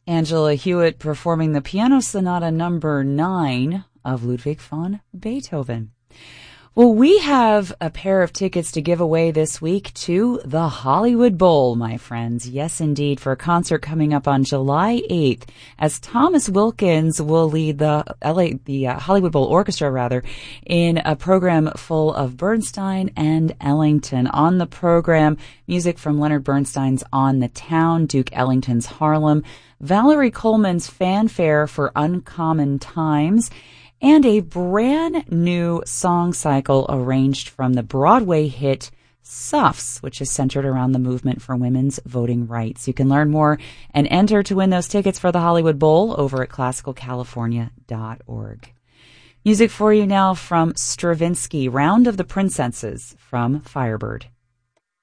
Angela Hewitt performing the Piano Sonata number 9 of Ludwig van Beethoven. Well, we have a pair of tickets to give away this week to the Hollywood Bowl, my friends. Yes, indeed, for a concert coming up on July 8th, as Thomas Wilkins will lead the Hollywood Bowl Orchestra, in a program full of Bernstein and Ellington. On the program, music from Leonard Bernstein's On the Town, Duke Ellington's Harlem, Valerie Coleman's Fanfare for Uncommon Times, and a brand new song cycle arranged from the Broadway hit Suffs, which is centered around the movement for women's voting rights. You can learn more and enter to win those tickets for the Hollywood Bowl over at classicalcalifornia.org. Music for you now from Stravinsky, Round of the Princesses from Firebird.